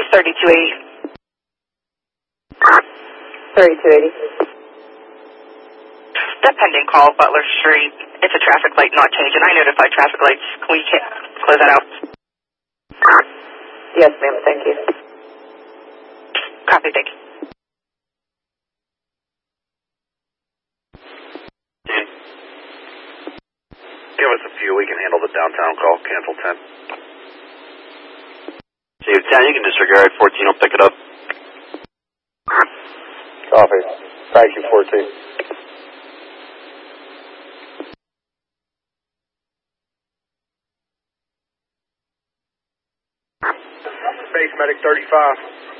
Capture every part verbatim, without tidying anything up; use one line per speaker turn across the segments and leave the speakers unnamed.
thirty-two eighty.
thirty-two eighty.
The pending call, Butler Street. It's a traffic light not changing. I notified traffic lights. Can we close that out?
Yes, ma'am. Thank you.
Copy, thank you.
Give us a few. We can handle the downtown call. Cancel ten.
Save ten, you can disregard. fourteen will pick it up.
Copy. Thank you, fourteen. Base medic thirty-five.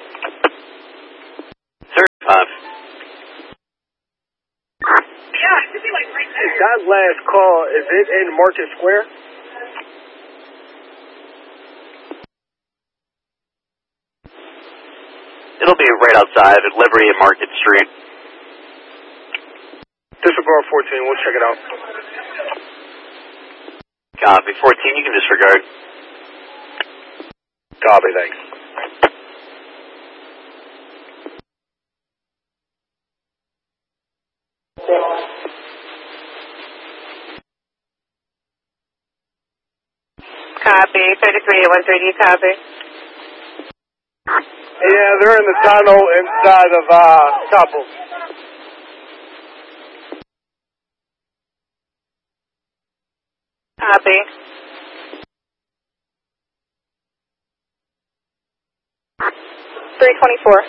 thirty-five.
Yeah, it should be like right there.
That last call, is it in Market Square?
It'll be right outside at Liberty and Market Street.
Disregard fourteen, we'll check it out.
Copy. fourteen, you can disregard.
Copy, thanks.
Copy. thirty-three eight one three, do you copy?
Yeah, they're in the tunnel inside of uh, Couple.
Copy. three twenty-four.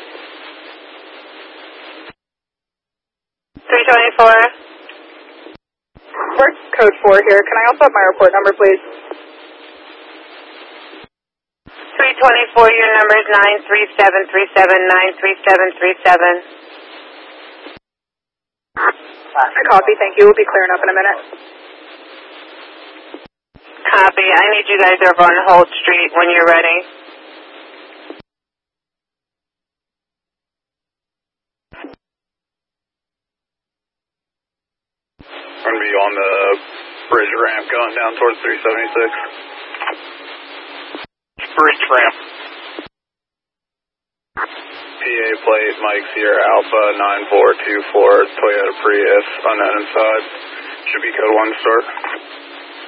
three twenty-four. We're code four here. Can I also have my report number, please? three twenty-four, your number is nine three seven three seven, nine three seven three seven. Copy, thank you. We'll be clearing up in a minute. Copy. I need you guys over on Holt Street when you're ready.
We're going to be on the bridge ramp going down towards three seventy-six. Bridge ramp. P A plate, Mike Sierra Alpha nine four two four, Toyota Prius, unknown inside. Should be code one start.